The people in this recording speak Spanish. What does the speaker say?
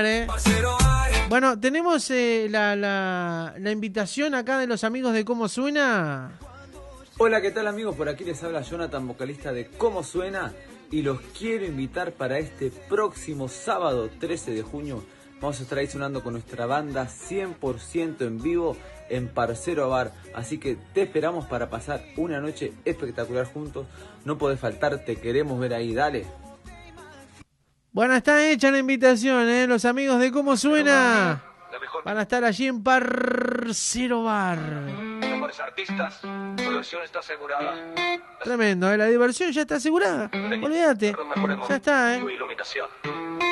Bueno, tenemos la invitación acá de los amigos de Cómo Suena. Hola, ¿qué tal amigos? Por aquí les habla Jonathan, vocalista de Cómo Suena, y los quiero invitar para este próximo sábado 13 de junio. Vamos a estar ahí sonando con nuestra banda 100% en vivo en Parcero Bar. Así que te esperamos para pasar una noche espectacular juntos. No podés faltar, te queremos ver ahí, dale. Bueno, está hecha la invitación, los amigos de Cómo Suena van a estar allí en Parcero Bar. Mejores artistas, producción está asegurada. Tremendo, la diversión ya está asegurada. Olvídate, ya está, Iluminación.